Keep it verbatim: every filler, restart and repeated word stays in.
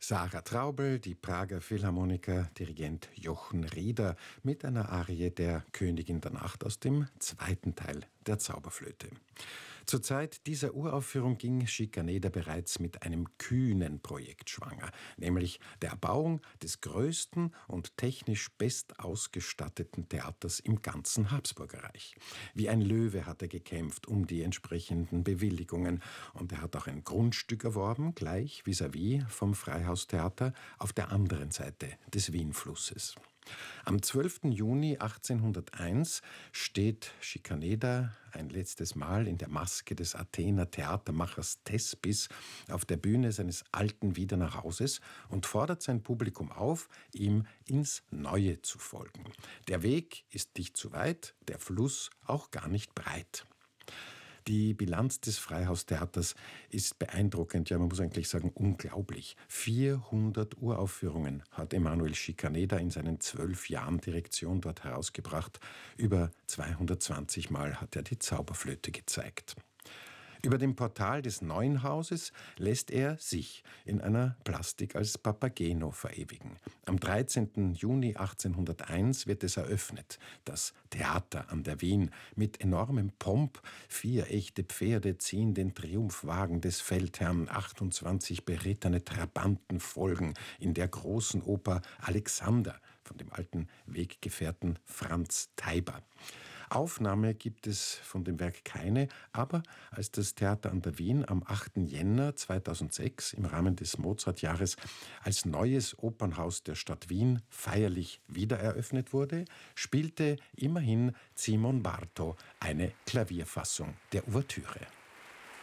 Sarah Traubel, die Prager Philharmoniker, Dirigent Jochen Rieder mit einer Arie der Königin der Nacht aus dem zweiten Teil der Zauberflöte. Zur Zeit dieser Uraufführung ging Schikaneder bereits mit einem kühnen Projekt schwanger, nämlich der Erbauung des größten und technisch best ausgestatteten Theaters im ganzen Habsburgerreich. Wie ein Löwe hat er gekämpft um die entsprechenden Bewilligungen und er hat auch ein Grundstück erworben, gleich vis-à-vis vom Freihaustheater auf der anderen Seite des Wienflusses. Am zwölften Juni achtzehnhunderteins steht Schikaneder ein letztes Mal in der Maske des Athener Theatermachers Thespis auf der Bühne seines alten Wiener Hauses und fordert sein Publikum auf, ihm ins Neue zu folgen. Der Weg ist nicht zu weit, der Fluss auch gar nicht breit. Die Bilanz des Freihaustheaters ist beeindruckend, ja man muss eigentlich sagen unglaublich. vierhundert Uraufführungen hat Emanuel Schikaneder in seinen zwölf Jahren Direktion dort herausgebracht. Über zweihundertzwanzig Mal hat er die Zauberflöte gezeigt. Über dem Portal des neuen Hauses lässt er sich in einer Plastik als Papageno verewigen. Am dreizehnten Juni achtzehnhunderteins wird es eröffnet, das Theater an der Wien. Mit enormem Pomp, vier echte Pferde ziehen den Triumphwagen des Feldherrn, achtundzwanzig berittene Trabanten folgen in der großen Oper Alexander von dem alten Weggefährten Franz Taiber. Aufnahme gibt es von dem Werk keine, aber als das Theater an der Wien am achten Jänner zweitausendsechs im Rahmen des Mozartjahres als neues Opernhaus der Stadt Wien feierlich wiedereröffnet wurde, spielte immerhin Simon Barto eine Klavierfassung der Ouvertüre.